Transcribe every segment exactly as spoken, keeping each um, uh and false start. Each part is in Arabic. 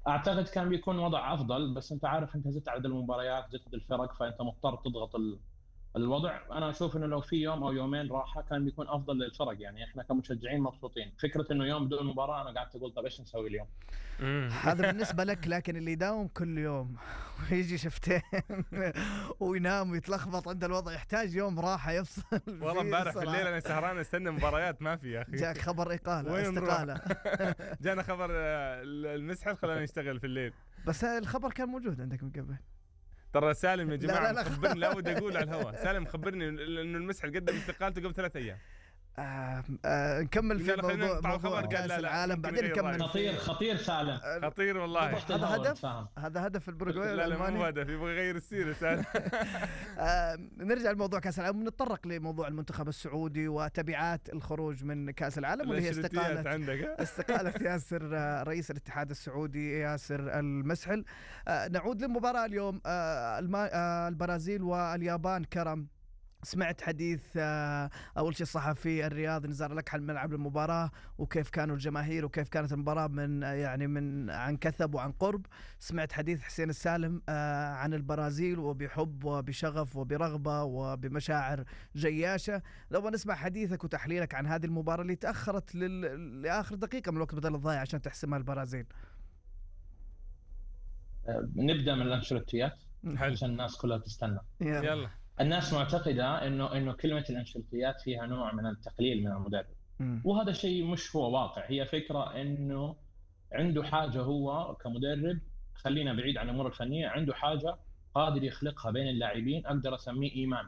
اعتقد كان بيكون وضع افضل، بس انت عارف انت زدت عدد المباريات، زدت الفرق، فانت مضطر تضغط ال- الوضع. انا اشوف انه لو في يوم او يومين راحه كان بيكون افضل للفرق. يعني احنا كمشجعين مبسوطين. فكره انه يوم بدون مباراه انا قعدت اقول طب ايش نسوي اليوم؟ امم هذا بالنسبة لك، لكن اللي يداوم كل يوم ويجي شفتين وينام ويتلخبط عند الوضع يحتاج يوم راحة يفصل والله فيه امبارح في الليل الصراحة. انا سهران استنى مباريات ما في يا اخي. جاك خبر إقالة وين نروح؟ استقالة. جانا خبر آه، المسحل خلانا نشتغل في الليل. بس الخبر كان موجود عندك من قبل. ترى سالم يا جماعه لا لا لا. مخبرني، لا ودي اقول على الهواء، سالم مخبرني انه المسحل قدم استقالته قبل ثلاث ايام. آه آه نكمل في لا لا، خلينا موضوع, نقطع موضوع الخبر. قال كأس لا لا، العالم ممكن بعدين يغير نكمل رأيه. خطير في خطير سالم. آه، خطير والله. ضبط هذا الهواء، هدف فاهم. هذا هدف البرغوثي لا لا مو الألماني. هدف، يبغى يغير السيره سالم. آه نرجع لموضوع كأس العالم، نتطرق لموضوع المنتخب السعودي وتبعات الخروج من كأس العالم، واللي هي الاشتراكيات استقالة عندك ها؟ استقالة ياسر آه، رئيس الاتحاد السعودي ياسر المسحل. آه نعود للمباراة اليوم. آه الما- آه البرازيل واليابان. كرم، سمعت حديث آه، أول شيء الصحفي الرياض نزار لك حل ملعب المباراة، وكيف كانوا الجماهير وكيف كانت المباراة من آه، يعني من عن كثب وعن قرب. سمعت حديث حسين السالم آه، عن البرازيل وبحب وبشغف وبرغبة وبمشاعر جياشة. لو نسمع حديثك وتحليلك عن هذه المباراة اللي تأخرت لل... لآخر دقيقة من الوقت بدل الضايع عشان تحسمها البرازيل. آه، نبدا من الانشيلوتيات حلو. عشان الناس كلها تستنى. يلا. يلا. الناس معتقده انه انه كلمه الانشيلوتيات فيها نوع من التقليل من المدرب، مم. وهذا شيء مش هو واقع. هي فكره انه عنده حاجه هو كمدرب، خلينا بعيد عن الامور الفنيه، عنده حاجه قادر يخلقها بين اللاعبين، اقدر اسميه ايمان.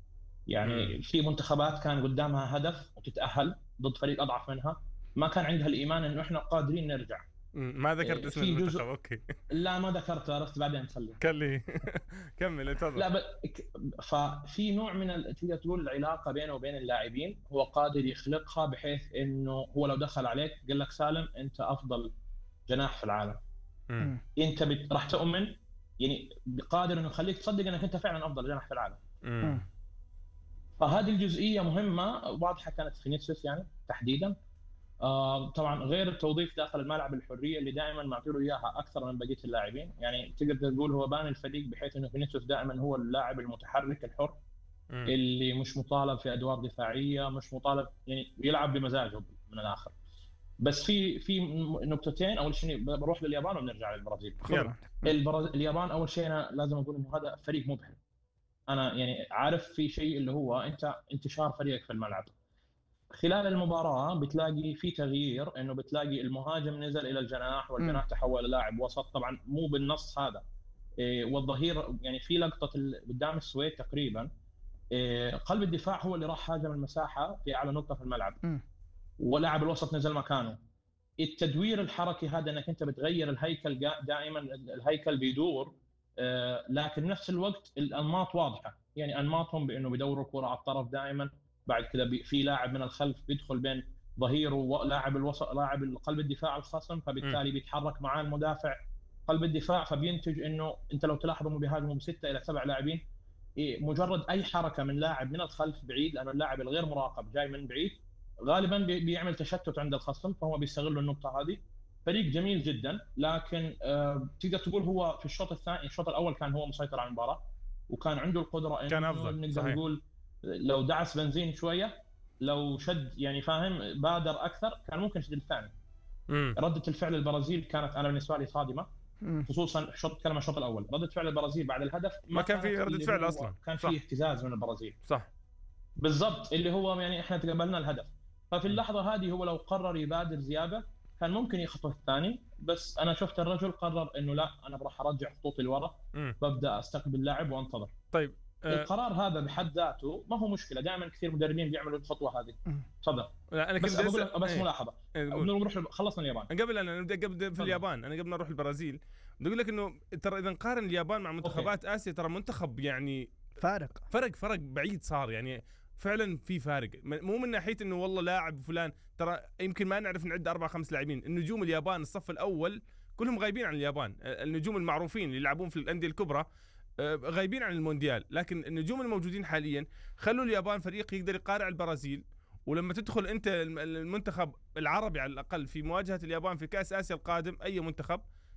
يعني مم. في منتخبات كان قدامها هدف وتتاهل ضد فريق اضعف منها، ما كان عندها الايمان انه احنا قادرين نرجع. مم، ما ذكرت اسم في جزء- المنتخب. اوكي. لا ما ذكرت، عرفت بعدين نخلي. كلي. كمل تفضل. لا ب... ك- ففي نوع من ال... تقدر تقول العلاقه بينه وبين اللاعبين هو قادر يخلقها، بحيث انه هو لو دخل عليك قال لك سالم انت افضل جناح في العالم، مم. انت بت... راح تؤمن، يعني قادر انه يخليك تصدق انك انت فعلا افضل جناح في العالم. مم. فهذه الجزئيه مهمه واضحه كانت في فينيسيوس يعني تحديدا. آه طبعا غير التوظيف داخل الملعب، الحريه اللي دائما معطيله اياها اكثر من بقيه اللاعبين. يعني تقدر تقول هو بان الفريق بحيث انه فينيسيوس دائما هو اللاعب المتحرك الحر، مم. اللي مش مطالب في ادوار دفاعيه، مش مطالب، يعني يلعب بمزاجه من الاخر. بس في في نقطتين. اول شيء بروح لليابان وبنرجع للبرازيل. يلا. البراز... اليابان اول شيء انا لازم اقول انه هذا فريق مبهر. انا يعني عارف في شيء اللي هو انت انتشار فريقك في الملعب. خلال المباراه بتلاقي في تغيير، انه بتلاقي المهاجم نزل الى الجناح والجناح تحول للاعب وسط، طبعا مو بالنص هذا. إيه، والظهير يعني في لقطه ال- قدام السويد تقريبا، إيه، قلب الدفاع هو اللي راح هاجم المساحه في اعلى نقطه في الملعب، مم. ولاعب الوسط نزل مكانه. التدوير الحركي هذا انك انت بتغير الهيكل، جا- دائما الهيكل بيدور، آه، لكن نفس الوقت الانماط واضحه. يعني انماطهم بانه بيدوروا الكره على الطرف دائما، بعد كذا بي- في لاعب من الخلف بيدخل بين ظهير ولاعب الوسط، لاعب قلب الدفاع الخصم، فبالتالي بيتحرك معاه المدافع قلب الدفاع، فبينتج انه انت لو تلاحظ انه بيهاجموا بسته الى سبع لاعبين. إيه، مجرد اي حركه من لاعب من الخلف بعيد، لانه اللاعب الغير مراقب جاي من بعيد غالبا بي- بيعمل تشتت عند الخصم، فهو بيستغل النقطه هذه. فريق جميل جدا، لكن آه تقدر تقول هو في الشوط الثاني، الشوط الاول كان هو مسيطر على المباراه، وكان عنده القدره انه كان أفضل، نقدر صحيح. نقول لو دعس بنزين شويه، لو شد يعني فاهم بادر اكثر، كان ممكن يسجل الثاني. مم. رده الفعل البرازيل كانت انا بالنسبه لي صادمه، مم. خصوصا شوط كلمه الشوط الاول. رده فعل البرازيل بعد الهدف ما كان في كانت ردة اللي فعل هو- أصلاً. كان صح. في اهتزاز من البرازيل صح. بالضبط، اللي هو يعني احنا تقبلنا الهدف. ففي اللحظه هذه هو لو قرر يبادر زياده كان ممكن يخطف الثاني، بس انا شفت الرجل قرر انه لا، انا راح ارجع خطوطي لورا، مم. ببدا استقبل اللاعب وانتظر. طيب. آه القرار هذا بحد ذاته ما هو مشكله، دائما كثير مدربين بيعملوا الخطوه هذه. مم. تفضل. لا انا بس كنت بقول أسأل- بس إيه. ملاحظه، إيه، قول. نروح خلصنا اليابان. قبل انا نبدا قبل في تفضل. اليابان، انا قبل ما اروح البرازيل بدي اقول لك انه ترى اذا نقارن اليابان مع منتخبات اسيا، ترى منتخب يعني فارق. فرق فرق بعيد صار، يعني فعلا في فارق. م- مو من ناحيه انه والله لاعب فلان، ترى يمكن ما نعرف نعد اربع خمس لاعبين. النجوم اليابان الصف الاول كلهم غايبين عن اليابان، النجوم المعروفين اللي يلعبون في الانديه الكبرى آه، غايبين عن المونديال، لكن النجوم الموجودين حاليا خلوا اليابان فريق يقدر يقارع البرازيل. ولما تدخل انت الم- المنتخب العربي على الاقل في مواجهه اليابان في كاس اسيا القادم، اي منتخب